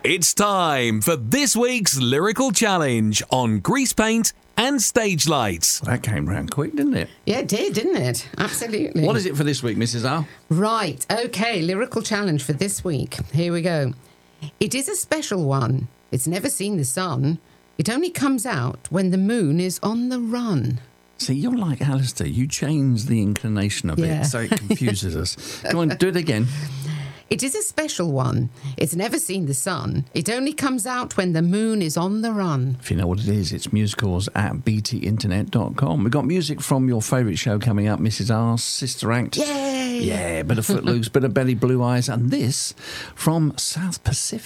It's time for this week's Lyrical Challenge on Grease Paint and Stage Lights. That came round quick, didn't it? Yeah, it did, didn't it? Absolutely. What is it for this week, Mrs. R? Right, okay, Lyrical Challenge for this week. Here we go. It is a special one. It's never seen the sun. It only comes out when the moon is on the run. See, you're like Alistair. You change the inclination of Yeah. it, so it confuses us. Go on, do it again. It is a special one. It's never seen the sun. It only comes out when the moon is on the run. If you know what it is, it's musicals@btinternet.com. We've got music from your favourite show coming up, Mrs. R's Sister Act. Yay! Yeah, bit of Footloose, bit of Betty Blue Eyes, and this from South Pacific.